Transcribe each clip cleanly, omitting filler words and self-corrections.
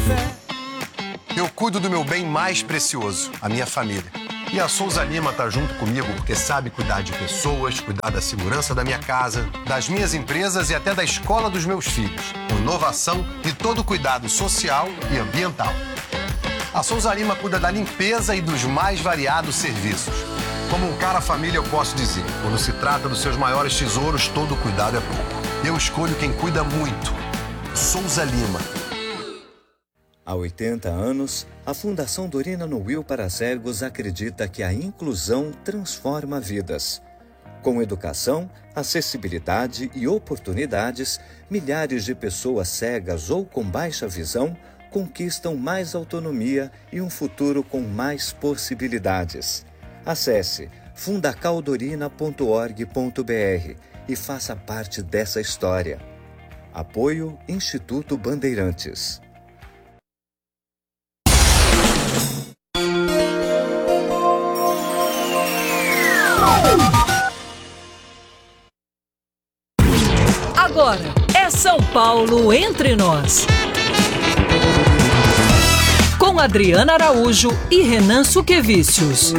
Eu cuido do meu bem mais precioso, a minha família. E a Souza Lima tá junto comigo porque sabe cuidar de pessoas, cuidar da segurança da minha casa, das minhas empresas e até da escola dos meus filhos. Com inovação e todo cuidado social e ambiental. A Souza Lima cuida da limpeza e dos mais variados serviços. Como um cara família, eu posso dizer, quando se trata dos seus maiores tesouros, todo cuidado é pouco. Eu escolho quem cuida muito. Souza Lima. Há 80 anos, a Fundação Dorina Noil para Cegos acredita que a inclusão transforma vidas. Com educação, acessibilidade e oportunidades, milhares de pessoas cegas ou com baixa visão conquistam mais autonomia e um futuro com mais possibilidades. Acesse fundacaldorina.org.br e faça parte dessa história. Apoio Instituto Bandeirantes. Agora é São Paulo Entre Nós. Com Adriana Araújo e Renan Suquevicius.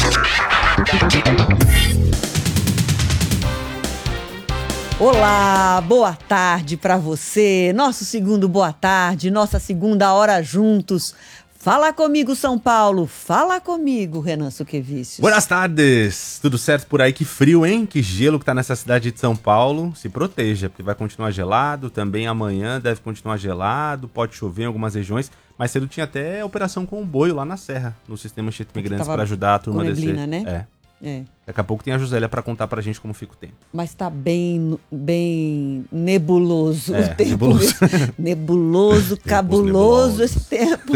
Olá, boa tarde para você. Nosso segundo boa tarde, nossa segunda hora juntos. Fala comigo, São Paulo. Fala comigo, Renan Suquevicius. Buenas tardes. Tudo certo por aí? Que frio, hein? Que gelo que tá nessa cidade de São Paulo. Se proteja, porque vai continuar gelado. Também amanhã deve continuar gelado. Pode chover em algumas regiões. Mais cedo tinha até operação com o boio lá na Serra, no sistema Instituto Imigrantes, para ajudar a turma a descer. Né? É. Daqui a pouco tem a Josélia para contar pra gente como fica o tempo. Mas tá bem nebuloso o tempo. Nebuloso. Nebuloso, cabuloso esse tempo.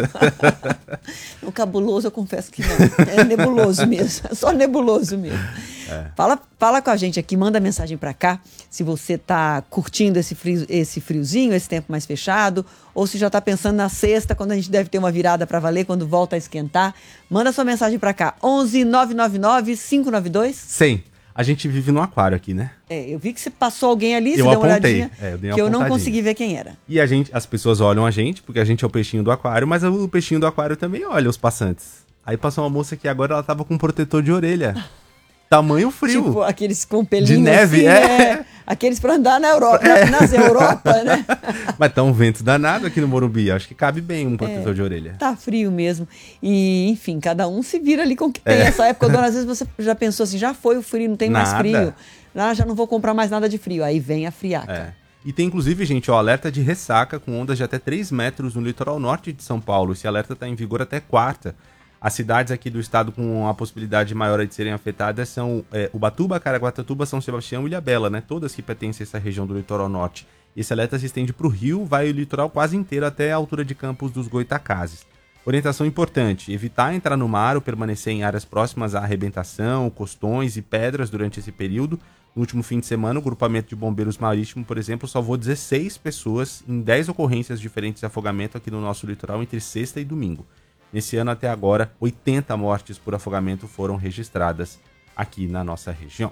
O cabuloso eu confesso que não. É nebuloso mesmo. É só nebuloso mesmo. Fala com a gente aqui, manda mensagem para cá se você tá curtindo esse friozinho, esse tempo mais fechado, ou se já tá pensando na sexta, quando a gente deve ter uma virada para valer, quando volta a esquentar. Manda sua mensagem para cá, 11 999 592 100. A gente vive no aquário aqui, né? Eu vi que você passou alguém ali, eu você deu uma apontei, olhadinha, que eu não consegui ver quem era. E as pessoas olham a gente, porque a gente é o peixinho do aquário, mas o peixinho do aquário também olha os passantes. Aí passou uma moça que agora ela tava com um protetor de orelha. Tamanho frio. Tipo, aqueles com pelinho de neve, assim, aqueles pra andar na Europa, nas Europa, né? Mas tá um vento danado aqui no Morumbi. Acho que cabe bem um protetor de orelha. Tá frio mesmo. E, enfim, cada um se vira ali com o que tem. Essa época do ano, às vezes você já pensou assim, já foi o frio, não tem mais frio. Já não vou comprar mais nada de frio. Aí vem a friaca. E tem inclusive, gente, alerta de ressaca com ondas de até 3 metros no litoral norte de São Paulo. Esse alerta tá em vigor até quarta. As cidades aqui do estado com a possibilidade maior de serem afetadas são Ubatuba, Caraguatatuba, São Sebastião e Ilhabela, né? Todas que pertencem a essa região do litoral norte. Esse alerta se estende para o Rio, vai o litoral quase inteiro até a altura de Campos dos Goitacazes. Orientação importante, evitar entrar no mar ou permanecer em áreas próximas à arrebentação, costões e pedras durante esse período. No último fim de semana, o grupamento de bombeiros marítimo, por exemplo, salvou 16 pessoas em 10 ocorrências diferentes de afogamento aqui no nosso litoral entre sexta e domingo. Nesse ano, até agora, 80 mortes por afogamento foram registradas aqui na nossa região.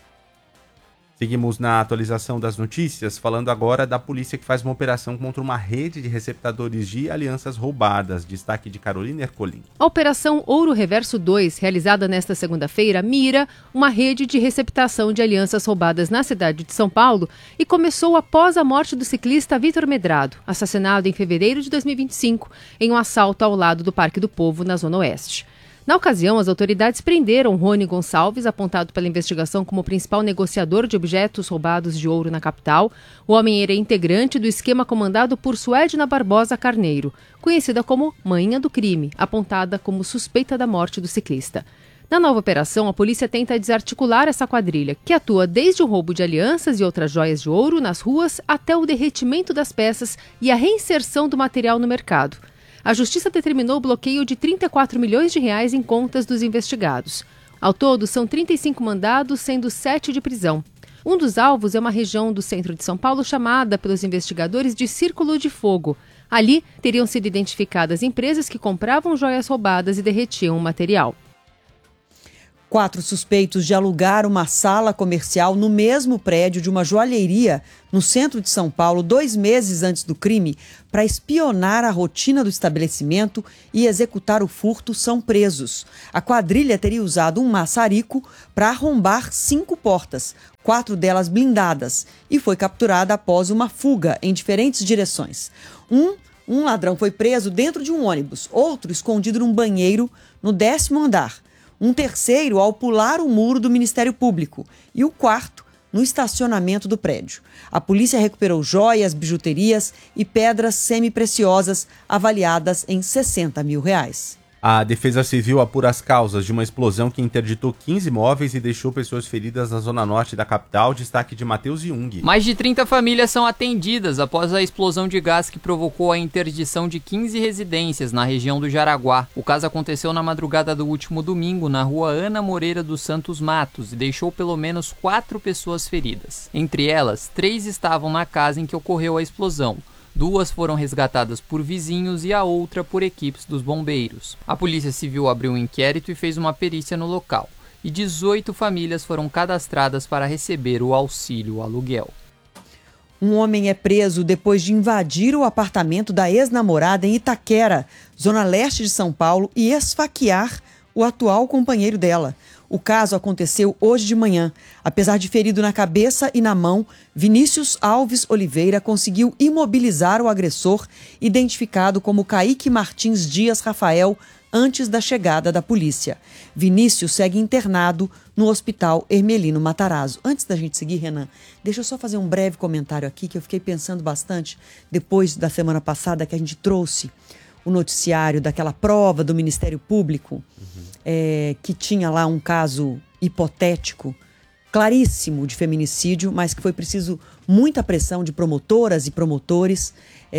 Seguimos na atualização das notícias, falando agora da polícia que faz uma operação contra uma rede de receptadores de alianças roubadas. Destaque de Carolina Ercolim. A Operação Ouro Reverso 2, realizada nesta segunda-feira, mira uma rede de receptação de alianças roubadas na cidade de São Paulo e começou após a morte do ciclista Vitor Medrado, assassinado em fevereiro de 2025, em um assalto ao lado do Parque do Povo, na Zona Oeste. Na ocasião, as autoridades prenderam Rony Gonçalves, apontado pela investigação como principal negociador de objetos roubados de ouro na capital. O homem era integrante do esquema comandado por Suedna Barbosa Carneiro, conhecida como Manhinha do Crime, apontada como suspeita da morte do ciclista. Na nova operação, a polícia tenta desarticular essa quadrilha, que atua desde o roubo de alianças e outras joias de ouro nas ruas até o derretimento das peças e a reinserção do material no mercado. A Justiça determinou o bloqueio de 34 milhões de reais em contas dos investigados. Ao todo, são 35 mandados, sendo 7 de prisão. Um dos alvos é uma região do centro de São Paulo chamada pelos investigadores de Círculo de Fogo. Ali, teriam sido identificadas empresas que compravam joias roubadas e derretiam o material. 4 suspeitos de alugar uma sala comercial no mesmo prédio de uma joalheria no centro de São Paulo 2 meses antes do crime para espionar a rotina do estabelecimento e executar o furto são presos. A quadrilha teria usado um maçarico para arrombar 5 portas, 4 delas blindadas, e foi capturada após uma fuga em diferentes direções. Um ladrão foi preso dentro de um ônibus, outro escondido num banheiro no 10º andar. Um terceiro ao pular o muro do Ministério Público e o quarto no estacionamento do prédio. A polícia recuperou joias, bijuterias e pedras semi-preciosas avaliadas em R$60 mil. A Defesa Civil apura as causas de uma explosão que interditou 15 imóveis e deixou pessoas feridas na zona norte da capital, destaque de Matheus Jung. Mais de 30 famílias são atendidas após a explosão de gás que provocou a interdição de 15 residências na região do Jaraguá. O caso aconteceu na madrugada do último domingo, na rua Ana Moreira dos Santos Matos, e deixou pelo menos 4 pessoas feridas. Entre elas, 3 estavam na casa em que ocorreu a explosão. 2 foram resgatadas por vizinhos e a outra por equipes dos bombeiros. A Polícia Civil abriu um inquérito e fez uma perícia no local. E 18 famílias foram cadastradas para receber o auxílio aluguel. Um homem é preso depois de invadir o apartamento da ex-namorada em Itaquera, zona leste de São Paulo, e esfaquear o atual companheiro dela. O caso aconteceu hoje de manhã. Apesar de ferido na cabeça e na mão, Vinícius Alves Oliveira conseguiu imobilizar o agressor, identificado como Kaique Martins Dias Rafael, antes da chegada da polícia. Vinícius segue internado no Hospital Hermelino Matarazzo. Antes da gente seguir, Renan, deixa eu só fazer um breve comentário aqui, que eu fiquei pensando bastante depois da semana passada que a gente trouxe o noticiário daquela prova do Ministério Público, que tinha lá um caso hipotético, claríssimo de feminicídio, mas que foi preciso muita pressão de promotoras e promotores,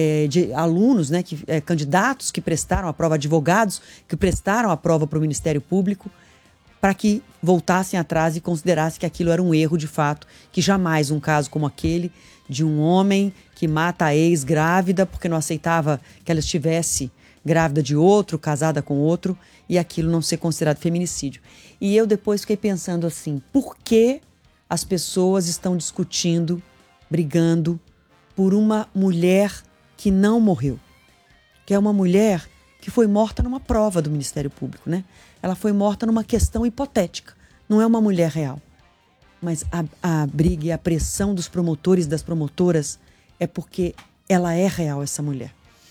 de alunos, né, candidatos que prestaram a prova, advogados que prestaram a prova para o Ministério Público, para que voltassem atrás e considerassem que aquilo era um erro de fato, que jamais um caso como aquele de um homem que mata a ex grávida porque não aceitava que ela estivesse grávida de outro, casada com outro, e aquilo não ser considerado feminicídio. E eu depois fiquei pensando assim, por que as pessoas estão discutindo, brigando por uma mulher que não morreu? Que é uma mulher que foi morta numa prova do Ministério Público, né? Ela foi morta numa questão hipotética, não é uma mulher real. Mas a briga e a pressão dos promotores e das promotoras é porque ela é real, essa mulher.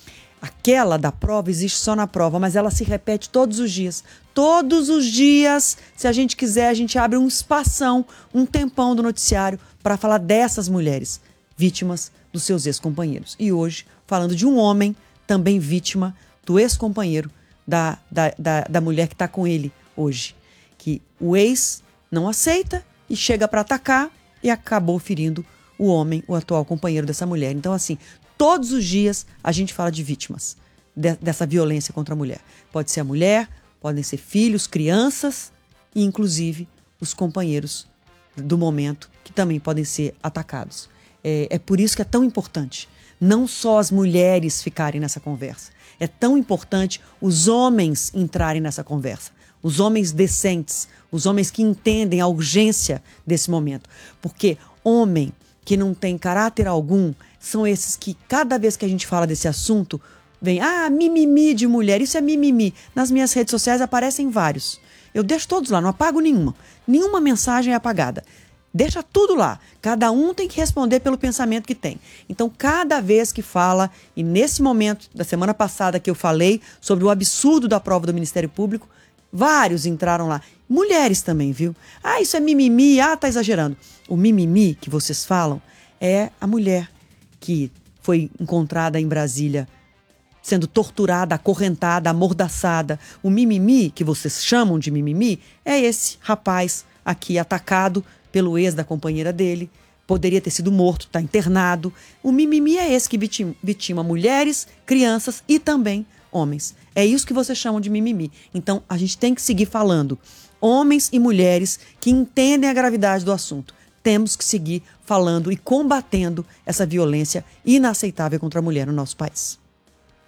Aquela da prova existe só na prova, mas ela se repete todos os dias. Todos os dias, se a gente quiser, a gente abre um espação, um tempão do noticiário para falar dessas mulheres, vítimas dos seus ex-companheiros. E hoje, falando de um homem, também vítima do ex-companheiro da mulher que está com ele hoje. Que o ex não aceita e chega para atacar e acabou ferindo o homem, o atual companheiro dessa mulher. Então, assim, todos os dias a gente fala de vítimas dessa violência contra a mulher. Pode ser a mulher, podem ser filhos, crianças e, inclusive, os companheiros do momento que também podem ser atacados. É por isso que é tão importante não só as mulheres ficarem nessa conversa. É tão importante os homens entrarem nessa conversa. Os homens decentes, os homens que entendem a urgência desse momento. Porque homem que não tem caráter algum são esses que, cada vez que a gente fala desse assunto, vem, mimimi de mulher, isso é mimimi. Nas minhas redes sociais aparecem vários. Eu deixo todos lá, não apago nenhuma. Nenhuma mensagem é apagada. Deixa tudo lá. Cada um tem que responder pelo pensamento que tem. Então, cada vez que fala, e nesse momento da semana passada que eu falei sobre o absurdo da prova do Ministério Público, vários entraram lá. Mulheres também, viu? Isso é mimimi, tá exagerando. O mimimi que vocês falam é a mulher que foi encontrada em Brasília sendo torturada, acorrentada, amordaçada. O mimimi, que vocês chamam de mimimi, é esse rapaz aqui atacado pelo ex da companheira dele, poderia ter sido morto, está internado. O mimimi é esse que vitima mulheres, crianças e também homens. É isso que vocês chamam de mimimi. Então, a gente tem que seguir falando. Homens e mulheres que entendem a gravidade do assunto. Temos que seguir falando e combatendo essa violência inaceitável contra a mulher no nosso país.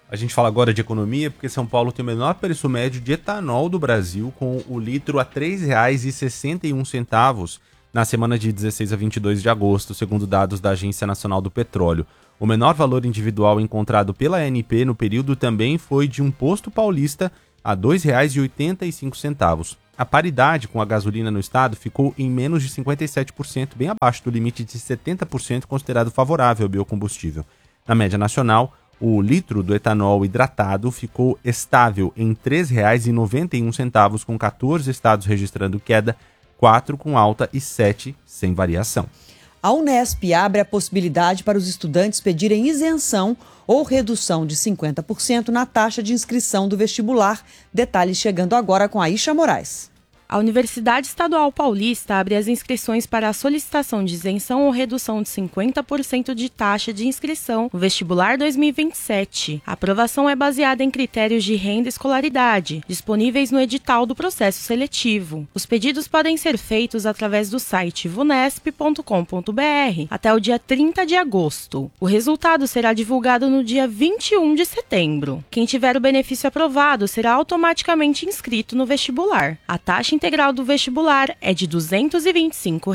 A gente fala agora de economia porque São Paulo tem o menor preço médio de etanol do Brasil, com o litro a R$ 3,61 na semana de 16 a 22 de agosto, segundo dados da Agência Nacional do Petróleo. O menor valor individual encontrado pela ANP no período também foi de um posto paulista a R$ 2,85. A paridade com a gasolina no estado ficou em menos de 57%, bem abaixo do limite de 70% considerado favorável ao biocombustível. Na média nacional, o litro do etanol hidratado ficou estável em R$ 3,91, com 14 estados registrando queda, 4 com alta e 7 sem variação. A Unesp abre a possibilidade para os estudantes pedirem isenção ou redução de 50% na taxa de inscrição do vestibular. Detalhes chegando agora com Aisha Moraes. A Universidade Estadual Paulista abre as inscrições para a solicitação de isenção ou redução de 50% de taxa de inscrição no vestibular 2027. A aprovação é baseada em critérios de renda e escolaridade, disponíveis no edital do processo seletivo. Os pedidos podem ser feitos através do site vunesp.com.br até o dia 30 de agosto. O resultado será divulgado no dia 21 de setembro. Quem tiver o benefício aprovado será automaticamente inscrito no vestibular. A taxa integral do vestibular é de R$ 225.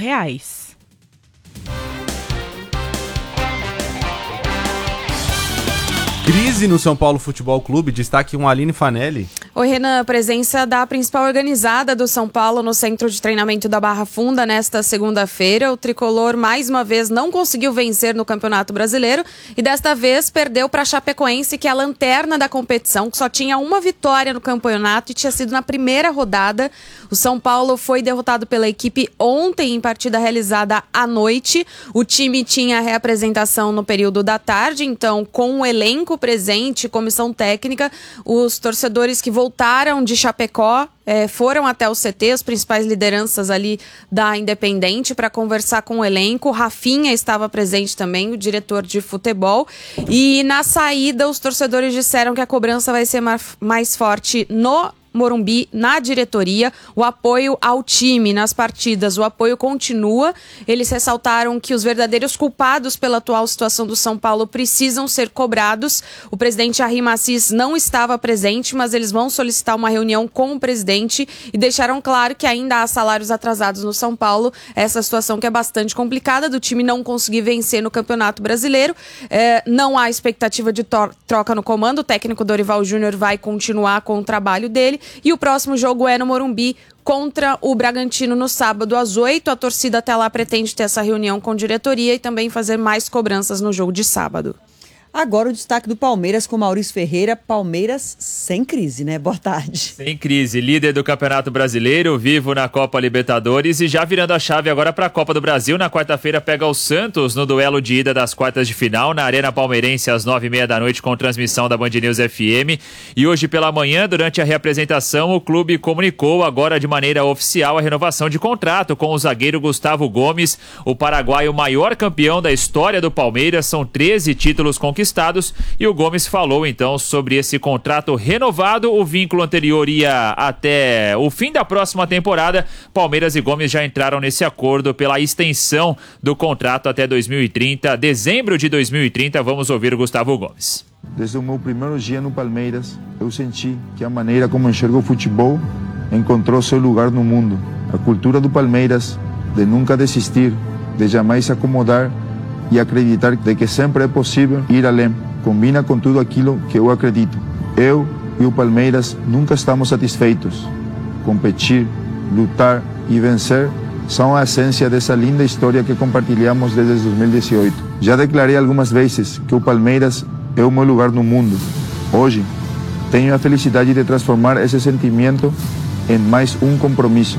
Crise no São Paulo Futebol Clube, destaque com a Aline Fanelli. Oi, Renan, presença da principal organizada do São Paulo no centro de treinamento da Barra Funda nesta segunda-feira. O tricolor, mais uma vez, não conseguiu vencer no Campeonato Brasileiro e desta vez perdeu para a Chapecoense, que é a lanterna da competição, que só tinha uma vitória no campeonato e tinha sido na primeira rodada. O São Paulo foi derrotado pela equipe ontem em partida realizada à noite. O time tinha reapresentação no período da tarde, então com o elenco presente, comissão técnica, os torcedores que voltaram de Chapecó foram até o CT, as principais lideranças ali da Independente, para conversar com o elenco. Rafinha estava presente também, o diretor de futebol. E na saída, os torcedores disseram que a cobrança vai ser mais forte no Morumbi, na diretoria. O apoio ao time nas partidas, o apoio continua. Eles ressaltaram que os verdadeiros culpados pela atual situação do São Paulo precisam ser cobrados. O presidente Arrim Assis não estava presente, mas eles vão solicitar uma reunião com o presidente e deixaram claro que ainda há salários atrasados no São Paulo. Essa situação que é bastante complicada, do time não conseguir vencer no Campeonato Brasileiro. Não há expectativa de troca no comando. O técnico Dorival Júnior vai continuar com o trabalho dele. E o próximo jogo é no Morumbi contra o Bragantino no sábado às 8. A torcida até lá pretende ter essa reunião com diretoria e também fazer mais cobranças no jogo de sábado. Agora o destaque do Palmeiras com Maurício Ferreira. Palmeiras sem crise, né? Boa tarde. Sem crise, líder do Campeonato Brasileiro, vivo na Copa Libertadores e já virando a chave agora para a Copa do Brasil. Na quarta-feira pega o Santos no duelo de ida das quartas de final na Arena Palmeirense às 9h30 da noite com transmissão da Band News FM. E hoje pela manhã, durante a reapresentação, o clube comunicou agora de maneira oficial a renovação de contrato com o zagueiro Gustavo Gomes, o paraguaio maior campeão da história do Palmeiras. São 13 títulos conquistados e o Gomes falou então sobre esse contrato renovado. O vínculo anterior ia até o fim da próxima temporada. Palmeiras e Gomes já entraram nesse acordo pela extensão do contrato até 2030, dezembro de 2030. Vamos ouvir o Gustavo Gomes. Desde o meu primeiro dia no Palmeiras, eu senti que a maneira como enxergo o futebol encontrou seu lugar no mundo. A cultura do Palmeiras de nunca desistir, de jamais se acomodar e acreditar de que sempre é possível ir além, combina com tudo aquilo que eu acredito. Eu e o Palmeiras nunca estamos satisfeitos. Competir, lutar e vencer são a essência dessa linda história que compartilhamos desde 2018. Já declarei algumas vezes que o Palmeiras é o meu lugar no mundo. Hoje, tenho a felicidade de transformar esse sentimento em mais um compromisso.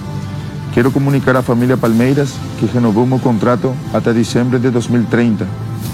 Quero comunicar à família Palmeiras que renovou meu contrato até dezembro de 2030.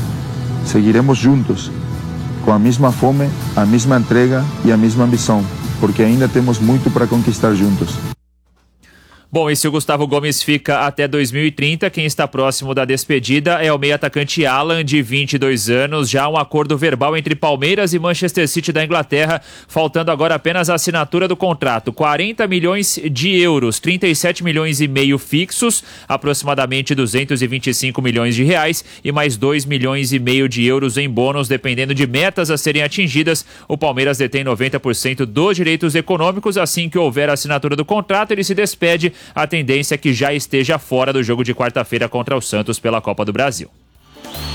Seguiremos juntos, com a mesma fome, a mesma entrega e a mesma ambição, porque ainda temos muito para conquistar juntos. Bom, e se o Gustavo Gomes fica até 2030, quem está próximo da despedida é o meio-atacante Alan, de 22 anos. Já um acordo verbal entre Palmeiras e Manchester City da Inglaterra, faltando agora apenas a assinatura do contrato. 40 milhões de euros, 37 milhões e meio fixos, aproximadamente 225 milhões de reais e mais 2 milhões e meio de euros em bônus, dependendo de metas a serem atingidas. O Palmeiras detém 90% dos direitos econômicos. Assim que houver a assinatura do contrato, ele se despede. A tendência é que já esteja fora do jogo de quarta-feira contra o Santos pela Copa do Brasil.